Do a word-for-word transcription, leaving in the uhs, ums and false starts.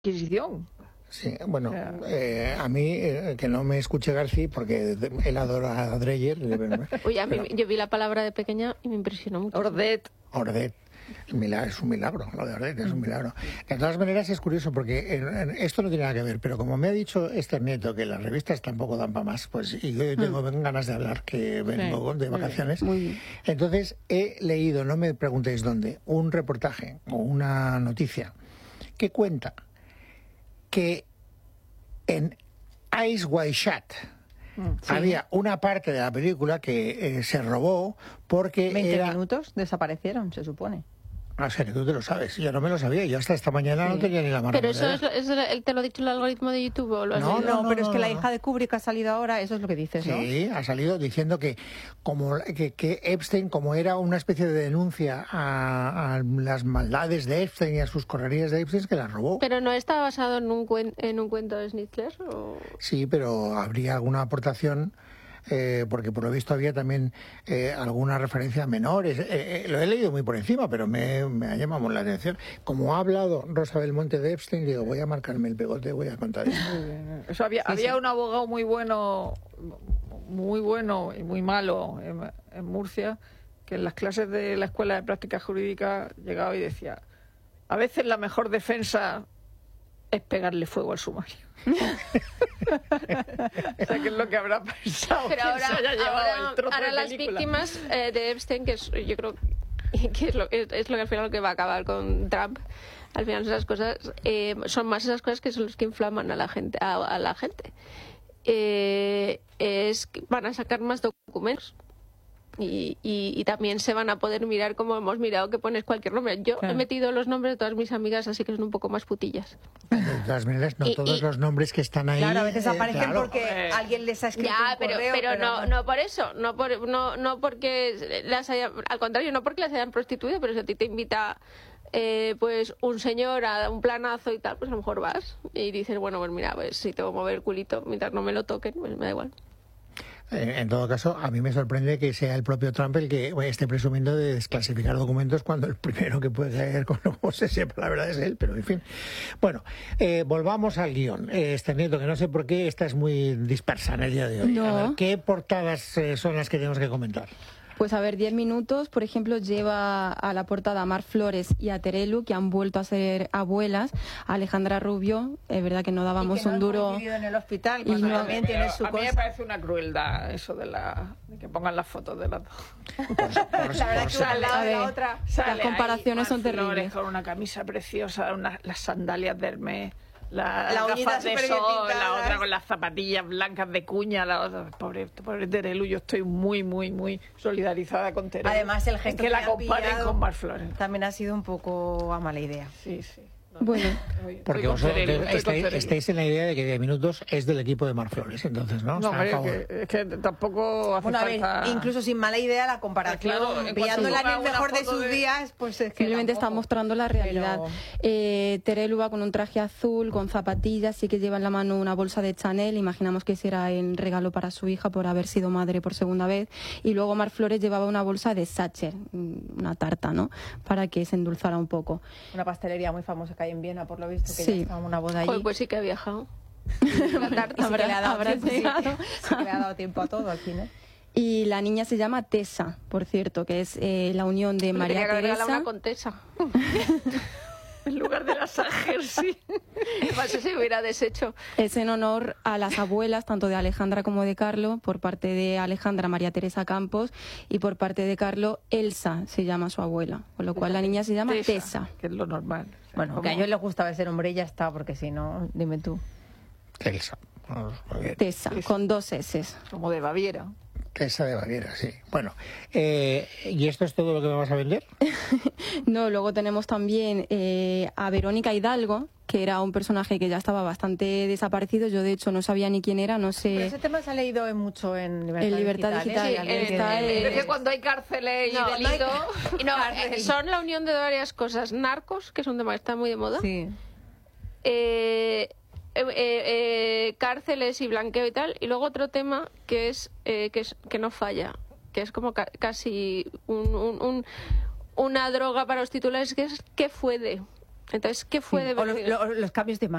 Inquisición. Sí, bueno, eh, a mí, eh, que no me escuche García, porque él adora a Dreyer. Oye, a mí, pero, yo vi la palabra de pequeña y me impresionó mucho. Ordet. Ordet. Es un milagro, lo de Ordet es un milagro. De todas maneras es curioso porque esto no tiene nada que ver, pero como me ha dicho Esther Nieto que las revistas tampoco dan para más, pues y yo tengo mm. ganas de hablar, que vengo sí, de vacaciones, muy bien, muy bien. Entonces he leído, no me preguntéis dónde, un reportaje o una noticia que cuenta que en Eyes Wide Shut sí. había una parte de la película que eh, se robó porque veinte era... minutos desaparecieron, se supone. Ah, serio, tú te lo sabes. Yo no me lo sabía. Yo hasta esta mañana sí. no tenía ni la mano. Pero eso es, es, ¿te lo ha dicho el algoritmo de YouTube o lo has no, leído? No, no, pero no, es que no, la hija de Kubrick ha salido ahora, eso es lo que dices, ¿no? Sí, ha salido diciendo que como que, que Epstein, como era una especie de denuncia a, a las maldades de Epstein y a sus correrías de Epstein, que las robó. ¿Pero no está basado en un, cuen, en un cuento de Schnitzler? ¿O? Sí, pero habría alguna aportación... Eh, porque por lo visto había también eh, alguna referencia a menores. Eh, eh, lo he leído muy por encima, pero me, me ha llamado la atención. Como ha hablado Rosa Belmonte de Epstein, digo, voy a marcarme el pegote, voy a contar eso. Eso había, sí, había sí. un abogado muy bueno, muy bueno y muy malo en, en Murcia, que en las clases de la Escuela de Práctica Jurídica llegaba y decía: a veces la mejor defensa es pegarle fuego al sumario. O sea, que es lo que habrá pensado. Pero ahora, se haya llevado ahora, el trozo ahora de las víctimas eh, de Epstein, que es, yo creo que es lo, es, es lo que al final lo que va a acabar con Trump, al final esas cosas eh, son más esas cosas que son los que inflaman a la gente, a, a la gente. Eh, es que van a sacar más documentos. Y, y, y también se van a poder mirar como hemos mirado que pones cualquier nombre. Yo claro. he metido los nombres de todas mis amigas, así que son un poco más putillas. De todas maneras, no y, todos y, los nombres que están ahí... Claro, a veces aparecen eh, claro. porque eh. alguien les ha escrito ya, un pero, correo, pero, pero no, no por eso, no, por, no, no porque las hayan... Al contrario, no porque las hayan prostituido, pero si a ti te invita... Eh, pues un señor a un planazo y tal, pues a lo mejor vas y dices, bueno, pues mira, pues si tengo que mover el culito mientras no me lo toquen, pues me da igual. En todo caso, a mí me sorprende que sea el propio Trump el que esté presumiendo de desclasificar documentos cuando el primero que puede caer con lo que se sepa la verdad es él, pero en fin. Bueno, eh, volvamos al guión. Eh, este Nieto, que no sé por qué estás muy dispersa en el día de hoy. No. A ver, ¿qué portadas eh, son las que tenemos que comentar? Pues a ver, diez minutos, por ejemplo, lleva a la portada a Mar Flores y a Terelu, que han vuelto a ser abuelas. A Alejandra Rubio, es verdad que no dábamos y que no un duro... en el hospital, cuando no... también tiene su a mí cosa. me parece una crueldad eso de, la, de que pongan las fotos de las dos. Por, por, la verdad que una al lado de la otra, las comparaciones son terribles. Con una camisa preciosa, una, las sandalias de Hermès, la, la gafas de sol, la otra con las zapatillas blancas de cuña, la otra, pobre, pobre Terelu, yo estoy muy, muy, muy solidarizada con Terelu. Además, el gesto que, que la comparen con Mar Flores. También ha sido un poco a mala idea. Sí, sí. Bueno, porque vosotros estáis, estáis en la idea de que diez minutos es del equipo de Mar Flores, entonces, ¿no? No, o sea, hombre, que, es que tampoco hace bueno, a ver, falta... incluso sin mala idea la comparación, claro, pilándola en el mejor de sus de... días, pues es que simplemente está mostrando la realidad. Pero... Eh, Terelu va con un traje azul, con zapatillas, sí que lleva en la mano una bolsa de Chanel, imaginamos que será el regalo para su hija por haber sido madre por segunda vez, y luego Mar Flores llevaba una bolsa de Sacher, una tarta, ¿no? Para que se endulzara un poco. Una pastelería muy famosa que hay en Viena, por lo visto, que sí. ya está una boda allí. Joder, pues sí que ha viajado. Habrá, sí que le ha dado habrá tiempo, sí, sí que le ha dado tiempo a todo al final. Y la niña se llama Tessa, por cierto, que es eh, la unión de Me María Teresa. Una contesa. En lugar de la Sacher, sí. Igual se hubiera deshecho. Es en honor a las abuelas, tanto de Alejandra como de Carlo. Por parte de Alejandra, María Teresa Campos, y por parte de Carlo, Elsa se llama su abuela. Con lo cual la niña se llama Tessa. Tessa. Que es lo normal. Bueno, ¿cómo? Que a ellos les gustaba ese nombre y ya está, porque si no, dime tú. Elsa. Tessa, con dos S. Como de Baviera. Esa de Baviera, sí. Bueno, eh, ¿y esto es todo lo que me vas a vender? No, luego tenemos también eh, a Verónica Hidalgo, que era un personaje que ya estaba bastante desaparecido. Yo, de hecho, no sabía ni quién era, no sé... Pero ese tema se ha leído en mucho en Libertad, en Libertad Digital. Digital ¿eh? Sí, está el, el, el, es que cuando hay cárceles y no, delitos... No, hay, no, eh, son la unión de varias cosas. Narcos, que es un tema que está muy de moda. Sí. Eh... Eh, eh, eh, cárceles y blanqueo y tal, y luego otro tema que es eh, que es que no falla, que es como ca casi un, un, un, una droga para los titulares, que es ¿qué fue de? Entonces, ¿qué fue Sí. de O los, Berlín? lo- los cambios de